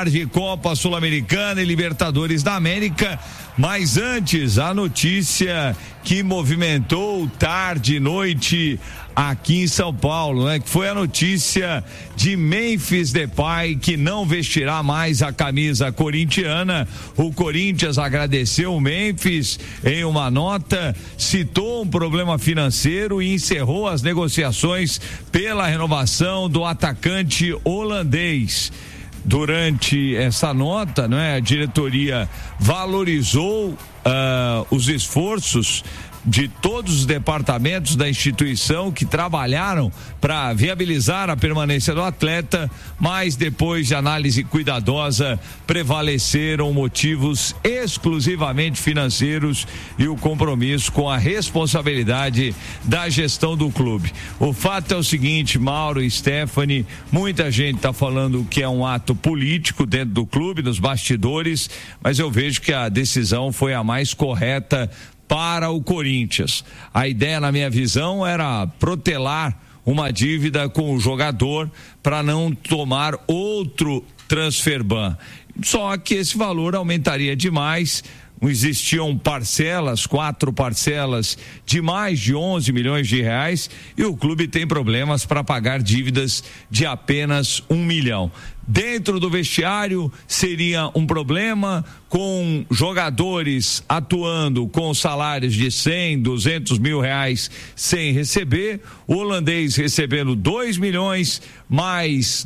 tarde, Copa Sul-Americana e Libertadores da América. Mas antes, a notícia que movimentou tarde e noite aqui em São Paulo, né? Que foi a notícia de Memphis Depay, que não vestirá mais a camisa corintiana. O Corinthians agradeceu o Memphis em uma nota, citou um problema financeiro e encerrou as negociações pela renovação do atacante holandês. Durante essa nota, né, a diretoria valorizou os esforços de todos os departamentos da instituição que trabalharam para viabilizar a permanência do atleta, mas depois de análise cuidadosa prevaleceram motivos exclusivamente financeiros e o compromisso com a responsabilidade da gestão do clube. O fato é o seguinte, Mauro e Stephanie, muita gente está falando que é um ato político dentro do clube, nos bastidores, mas eu vejo que a decisão foi a mais correta para o Corinthians. A ideia, na minha visão, era protelar uma dívida com o jogador para não tomar outro transfer ban. Só que esse valor aumentaria demais. Existiam parcelas, 4 parcelas de mais de 11 milhões de reais e o clube tem problemas para pagar dívidas de apenas 1 milhão. Dentro do vestiário seria um problema com jogadores atuando com salários de 100, 200 mil reais sem receber, o holandês recebendo 2 milhões, mais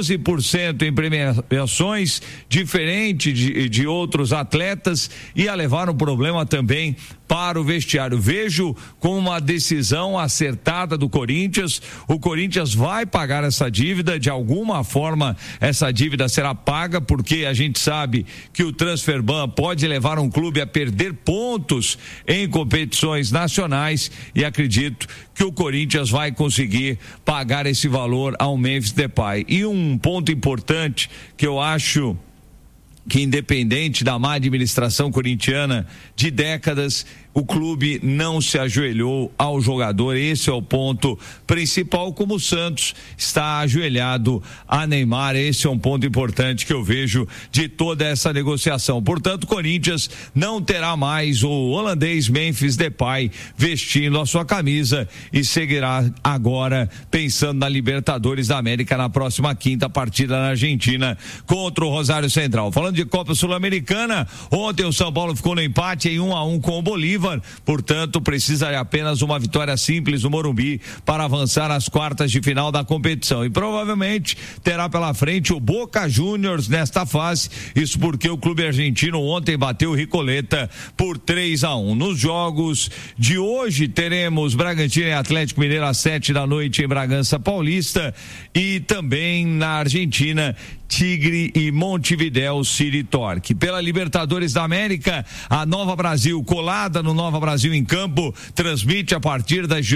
12% em premiações, diferente de outros atletas, ia levar um problema também para o vestiário. Vejo como uma decisão acertada do Corinthians. O Corinthians vai pagar essa dívida, de alguma forma essa dívida será paga, porque a gente sabe que o transfer ban pode levar um clube a perder pontos em competições nacionais e acredito que o Corinthians vai conseguir pagar esse valor ao Memphis Depay. E um ponto importante que eu acho que, independente da má administração corintiana de décadas, o clube não se ajoelhou ao jogador. Esse é o ponto principal, como o Santos está ajoelhado a Neymar. Esse é um ponto importante que eu vejo de toda essa negociação. Portanto, o Corinthians não terá mais o holandês Memphis Depay vestindo a sua camisa e seguirá agora pensando na Libertadores da América na próxima quinta partida na Argentina contra o Rosário Central. Falando de Copa Sul-Americana, ontem o São Paulo ficou no empate em 1-1 com o Bolívar. Portanto, precisa de apenas uma vitória simples no Morumbi para avançar às quartas de final da competição. E provavelmente terá pela frente o Boca Juniors nesta fase. Isso porque o clube argentino ontem bateu o Recoleta por 3-1. Nos jogos de hoje teremos Bragantino e Atlético Mineiro às 7h em Bragança Paulista e também na Argentina Tigre e Montevidéu City Torque. Pela Libertadores da América, a Nova Brasil, colada no Nova Brasil em campo, transmite a partir das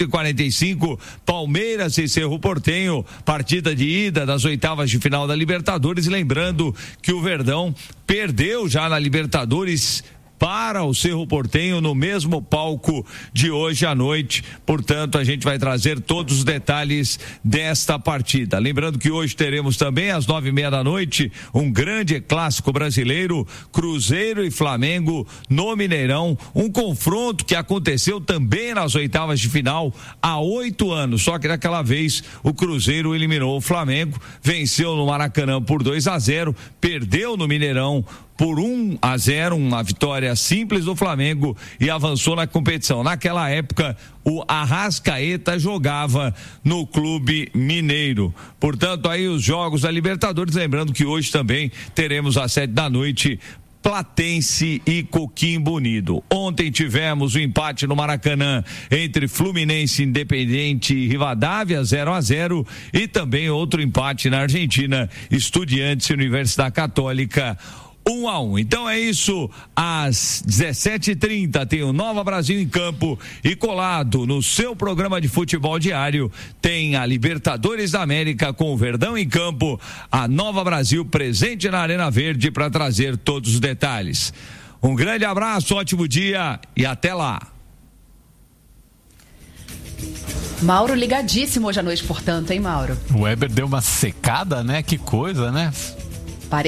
18h45 Palmeiras e Cerro Porteño, partida de ida das oitavas de final da Libertadores. E lembrando que o Verdão perdeu já na Libertadores para o Cerro Porteño no mesmo palco de hoje à noite. Portanto, a gente vai trazer todos os detalhes desta partida. Lembrando que hoje teremos também às 9h30 um grande clássico brasileiro, Cruzeiro e Flamengo no Mineirão, um confronto que aconteceu também nas oitavas de final há 8 anos, só que daquela vez o Cruzeiro eliminou o Flamengo, venceu no Maracanã por 2-0, perdeu no Mineirão por 1-0, uma vitória simples do Flamengo e avançou na competição. Naquela época, o Arrascaeta jogava no Clube Mineiro. Portanto, aí os jogos da Libertadores, lembrando que hoje também teremos às 7h Platense e Coquimbo Unido. Ontem tivemos o empate no Maracanã entre Fluminense, Independente e Rivadavia, 0-0, e também outro empate na Argentina, Estudiantes e Universidade Católica, 1-1. Então é isso, às 17h30 tem o Nova Brasil em campo e colado no seu programa de futebol diário tem a Libertadores da América com o Verdão em campo, a Nova Brasil presente na Arena Verde para trazer todos os detalhes. Um grande abraço, ótimo dia e até lá. Mauro ligadíssimo hoje à noite, portanto, hein, Mauro? O Weber deu uma secada, né? Que coisa, né?